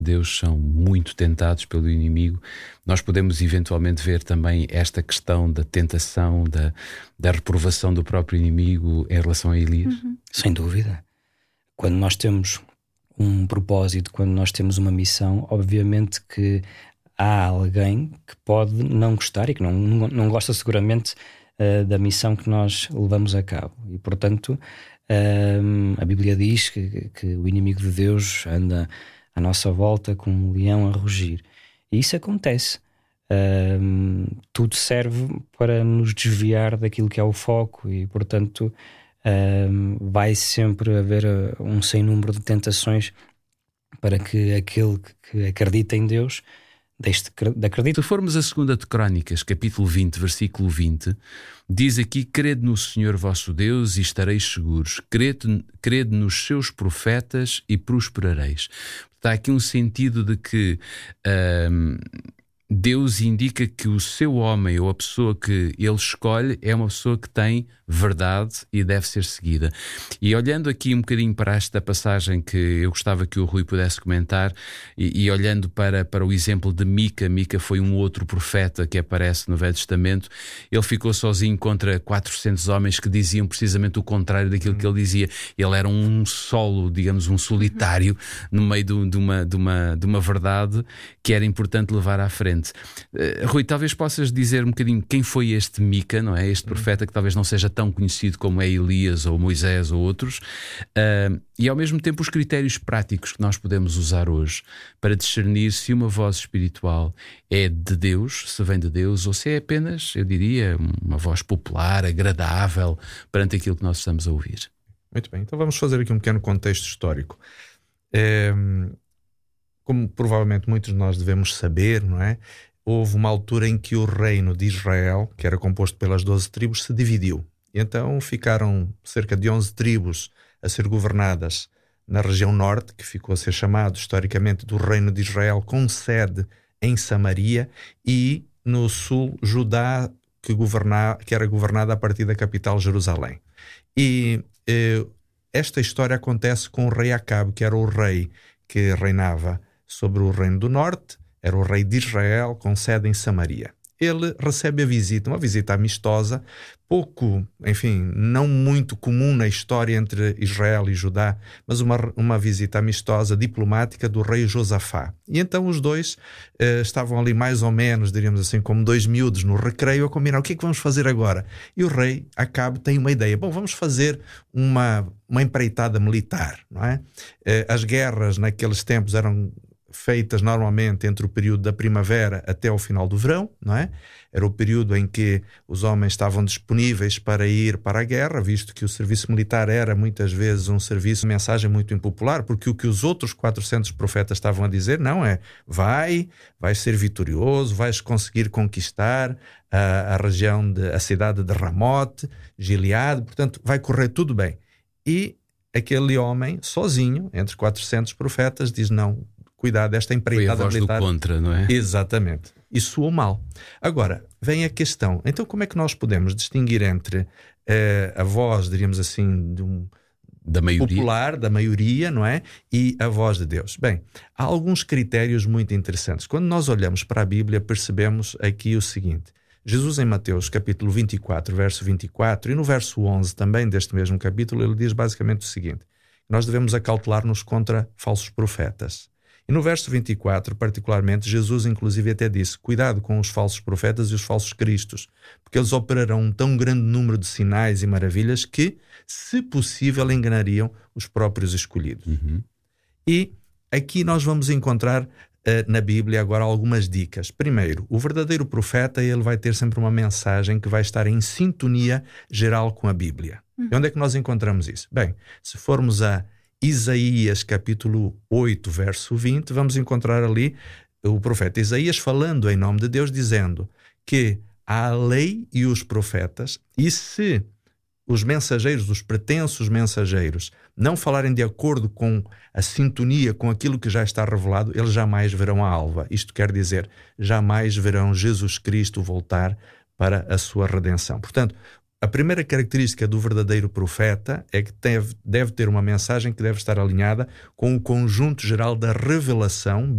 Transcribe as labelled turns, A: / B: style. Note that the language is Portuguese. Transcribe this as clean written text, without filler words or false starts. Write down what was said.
A: Deus são muito tentados pelo inimigo. Nós podemos eventualmente ver também esta questão da tentação, da reprovação do próprio inimigo em relação a Elias.
B: Sem dúvida. Quando nós temos um propósito, quando nós temos uma missão, obviamente que há alguém que pode não gostar e que não gosta seguramente da missão que nós levamos a cabo. E, portanto, a Bíblia diz que o inimigo de Deus anda à nossa volta como um leão a rugir. E isso acontece. Tudo serve para nos desviar daquilo que é o foco e, portanto, vai sempre haver um sem número de tentações para que aquele que acredita em Deus deixe de acreditar.
A: Se formos a 2 de Crónicas, capítulo 20, versículo 20, diz aqui: crede no Senhor vosso Deus e estareis seguros, crede nos seus profetas e prosperareis. Está aqui um sentido de que Deus indica que o seu homem ou a pessoa que ele escolhe é uma pessoa que tem verdade e deve ser seguida. E olhando aqui um bocadinho para esta passagem que eu gostava que o Rui pudesse comentar, e olhando para o exemplo de Mica. Mica foi um outro profeta que aparece no Velho Testamento. Ele ficou sozinho contra 400 homens que diziam precisamente o contrário daquilo que ele dizia. Ele era um solo, digamos, um solitário no meio de uma verdade que era importante levar à frente. Rui, talvez possas dizer um bocadinho quem foi este Mica, não é? Este profeta que talvez não seja tão conhecido como é Elias ou Moisés ou outros, e ao mesmo tempo os critérios práticos que nós podemos usar hoje para discernir se uma voz espiritual é de Deus, se vem de Deus, ou se é apenas, eu diria, uma voz popular, agradável perante aquilo que nós estamos a ouvir.
C: Muito bem, então vamos fazer aqui um pequeno contexto histórico. Como provavelmente muitos de nós devemos saber, não é? Houve uma altura em que o reino de Israel, que era composto pelas 12 tribos, se dividiu. E então ficaram cerca de 11 tribos a ser governadas na região norte, que ficou a ser chamado historicamente do reino de Israel, com sede em Samaria, e no sul, Judá, que era governada a partir da capital Jerusalém. E esta história acontece com o rei Acabe, que era o rei que reinava sobre o reino do norte, era o rei de Israel, com sede em Samaria. Ele recebe uma visita amistosa, não muito comum na história entre Israel e Judá, mas uma visita amistosa, diplomática do rei Josafá. E então os dois estavam ali mais ou menos, diríamos assim, como dois miúdos no recreio, a combinar o que é que vamos fazer agora. E o rei Acabe tem uma ideia. Bom, vamos fazer uma empreitada militar, não é? As guerras naqueles tempos eram feitas normalmente entre o período da primavera até o final do verão, não é? Era o período em que os homens estavam disponíveis para ir para a guerra, visto que o serviço militar era muitas vezes um serviço, uma mensagem muito impopular, porque o que os outros 400 profetas estavam a dizer não é: vais ser vitorioso, vais conseguir conquistar a cidade de Ramote, Gileade, portanto vai correr tudo bem. E aquele homem, sozinho, entre 400 profetas, diz: não, cuidado, esta empreitada militar...
A: Foi a voz do contra, não é?
C: Exatamente. E soou mal. Agora, vem a questão. Então, como é que nós podemos distinguir entre a voz, diríamos assim,
A: da maioria,
C: popular, da maioria, não é? E a voz de Deus? Bem, há alguns critérios muito interessantes. Quando nós olhamos para a Bíblia, percebemos aqui o seguinte. Jesus, em Mateus capítulo 24, verso 24, e no verso 11 também deste mesmo capítulo, ele diz basicamente o seguinte: nós devemos acautelar-nos contra falsos profetas. E no verso 24, particularmente, Jesus inclusive até disse: cuidado com os falsos profetas e os falsos cristos, porque eles operarão um tão grande número de sinais e maravilhas que, se possível, enganariam os próprios escolhidos. E aqui nós vamos encontrar na Bíblia agora algumas dicas. Primeiro, o verdadeiro profeta, ele vai ter sempre uma mensagem que vai estar em sintonia geral com a Bíblia. E onde é que nós encontramos isso? Bem, se formos a Isaías capítulo 8, verso 20, vamos encontrar ali o profeta Isaías falando em nome de Deus, dizendo que há a lei e os profetas, e se os mensageiros, os pretensos mensageiros, não falarem de acordo com a sintonia, com aquilo que já está revelado, eles jamais verão a alva. Isto quer dizer, jamais verão Jesus Cristo voltar para a sua redenção. Portanto, a primeira característica do verdadeiro profeta é que deve ter uma mensagem que deve estar alinhada com o conjunto geral da revelação